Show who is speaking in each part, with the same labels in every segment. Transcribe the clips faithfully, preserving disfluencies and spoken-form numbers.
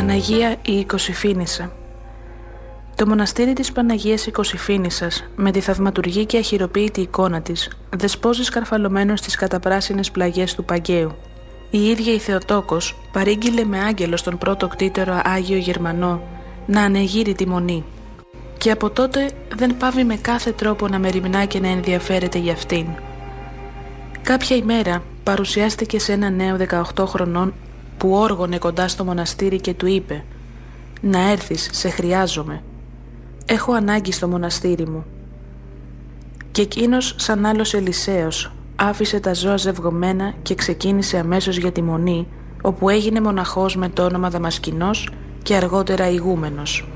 Speaker 1: Παναγία η Οικοσυφήνισσα. Το μοναστήρι της Παναγίας Οικοσυφήνισσας, με τη θαυματουργή και αχειροποίητη εικόνα της, δεσπόζει σκαρφαλωμένο στις καταπράσινες πλαγιές του Παγκαίου. Η ίδια η Θεοτόκος παρήγγειλε με άγγελο στον πρώτο κτήτερο Άγιο Γερμανό να ανεγείρει τη μονή. Και από τότε δεν πάβει με κάθε τρόπο να μεριμνά και να ενδιαφέρεται για αυτήν. Κάποια ημέρα παρουσιάστηκε σε ένα νέο δεκαοκτώ χρονών που όργωνε κοντά στο μοναστήρι και του είπε «Να έρθεις, σε χρειάζομαι. Έχω ανάγκη στο μοναστήρι μου». Και εκείνος, σαν άλλος Ελισέος, άφησε τα ζώα ζευγωμένα και ξεκίνησε αμέσως για τη μονή, όπου έγινε μοναχός με το όνομα Δαμασκηνός και αργότερα ηγούμενος.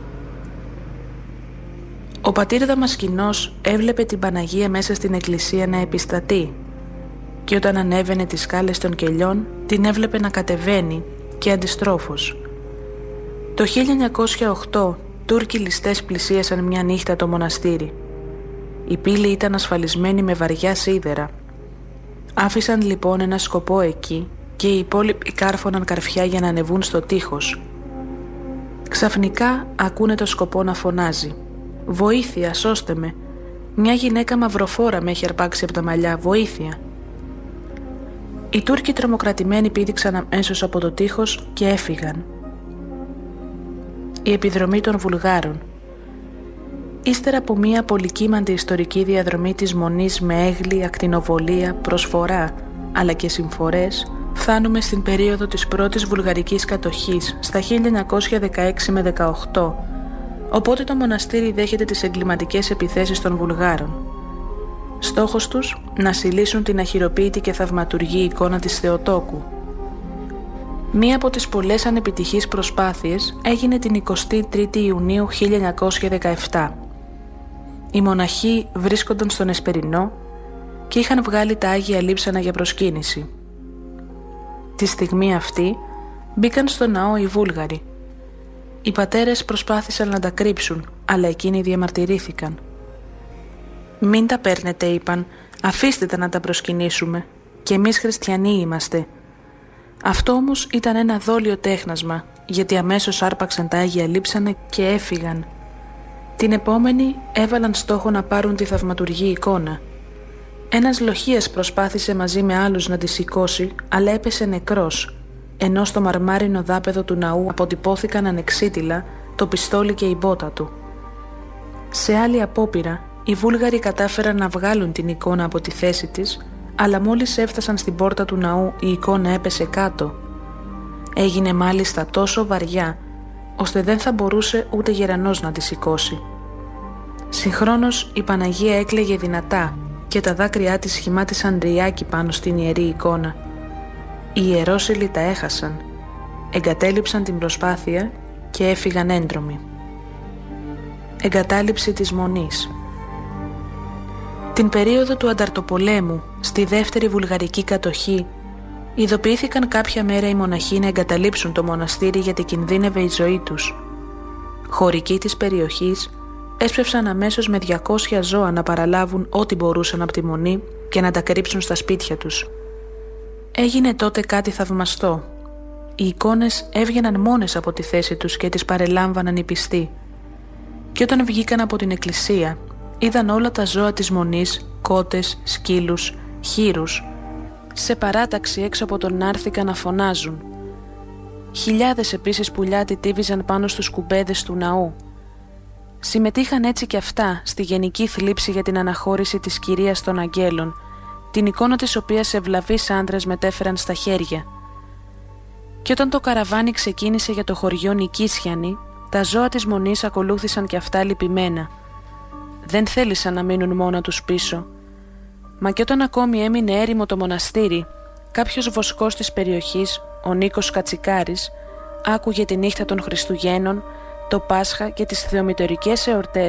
Speaker 1: Ο πατήρ Δαμασκηνός έβλεπε την Παναγία μέσα στην εκκλησία να επιστατεί και όταν ανέβαινε τις σκάλες των κελιών την έβλεπε να κατεβαίνει και αντιστρόφως. Το χίλια εννιακόσια οκτώ Τούρκοι ληστές πλησίασαν μια νύχτα το μοναστήρι. Η πύλη ήταν ασφαλισμένη με βαριά σίδερα. Άφησαν λοιπόν ένα σκοπό εκεί και οι υπόλοιποι κάρφωναν καρφιά για να ανεβούν στο τείχος. Ξαφνικά ακούνε το σκοπό να φωνάζει «Βοήθεια, σώστε με! Μια γυναίκα μαυροφόρα με έχει αρπάξει από τα μαλλιά, βοήθεια!» Οι Τούρκοι τρομοκρατημένοι πήδηξαν αμέσως από το τείχος και έφυγαν. Η επιδρομή των Βουλγάρων. Ύστερα από μια πολυκύμαντη ιστορική διαδρομή της Μονής με έγλη, ακτινοβολία, προσφορά αλλά και συμφορές, φτάνουμε στην περίοδο της πρώτης βουλγαρικής κατοχής στα χίλια εννιακόσια δεκαέξι με δεκαοκτώ, οπότε το μοναστήρι δέχεται τις εγκληματικές επιθέσεις των Βουλγάρων. Στόχος τους να συλλήσουν την αχειροποίητη και θαυματουργή εικόνα της Θεοτόκου. Μία από τις πολλές ανεπιτυχείς προσπάθειες έγινε την εικοστή τρίτη Ιουνίου χίλια εννιακόσια δεκαεπτά. Οι μοναχοί βρίσκονταν στον Εσπερινό και είχαν βγάλει τα Άγια Λείψανα για προσκύνηση. Τη στιγμή αυτή μπήκαν στο ναό οι Βούλγαροι. Οι πατέρες προσπάθησαν να τα κρύψουν, αλλά εκείνοι διαμαρτυρήθηκαν. «Μην τα παίρνετε», είπαν, «αφήστε τα να τα προσκυνήσουμε. Και εμείς χριστιανοί είμαστε». Αυτό όμως ήταν ένα δόλιο τέχνασμα, γιατί αμέσως άρπαξαν τα Άγια Λείψανα και έφυγαν. Την επόμενη έβαλαν στόχο να πάρουν τη θαυματουργή εικόνα. Ένας λοχείας προσπάθησε μαζί με άλλους να τη σηκώσει, αλλά έπεσε νεκρός, ενώ στο μαρμάρινο δάπεδο του ναού αποτυπώθηκαν ανεξίτηλα το πιστόλι και η μπότα του. Σε άλλη απόπειρα, οι Βούλγαροι κατάφεραν να βγάλουν την εικόνα από τη θέση της, αλλά μόλις έφτασαν στην πόρτα του ναού η εικόνα έπεσε κάτω. Έγινε μάλιστα τόσο βαριά, ώστε δεν θα μπορούσε ούτε γερανός να τη σηκώσει. Συγχρόνως η Παναγία έκλαιγε δυνατά και τα δάκρυά της σχημάτισαν ριάκι πάνω στην ιερή εικόνα. Οι ιερόσιλοι τα έχασαν, εγκατέλειψαν την προσπάθεια και έφυγαν έντρομοι. Εγκατάλειψη της Μονής. Την περίοδο του Ανταρτοπολέμου, στη δεύτερη βουλγαρική κατοχή, ειδοποιήθηκαν κάποια μέρα οι μοναχοί να εγκαταλείψουν το μοναστήρι γιατί κινδύνευε η ζωή τους. Χωρικοί της περιοχής έσπευσαν αμέσως με διακόσια ζώα να παραλάβουν ό,τι μπορούσαν από τη Μονή και να τα κρύψουν στα σπίτια τους. Έγινε τότε κάτι θαυμαστό. Οι εικόνες έβγαιναν μόνες από τη θέση τους και τις παρελάμβαναν οι πιστοί. Και όταν βγήκαν από την εκκλησία, είδαν όλα τα ζώα της Μονής, κότες, σκύλους, χήρους, σε παράταξη έξω από τον Νάρθηκα να φωνάζουν. Χιλιάδες επίσης πουλιά τιτίβιζαν πάνω στους κουμπέδες του ναού. Συμμετείχαν έτσι και αυτά στη γενική θλίψη για την αναχώρηση της Κυρίας των Αγγέλων, την εικόνα της οποίας ευλαβείς άντρες μετέφεραν στα χέρια. Και όταν το καραβάνι ξεκίνησε για το χωριό Νικίσιανη, τα ζώα της Μονής ακολούθησαν και αυτά λυπημένα. Δεν θέλησαν να μείνουν μόνα τους πίσω. Μα και όταν ακόμη έμεινε έρημο το μοναστήρι, κάποιος βοσκός της περιοχής, ο Νίκος Κατσικάρης, άκουγε τη νύχτα των Χριστουγέννων, το Πάσχα και τις θεομητορικές εορτές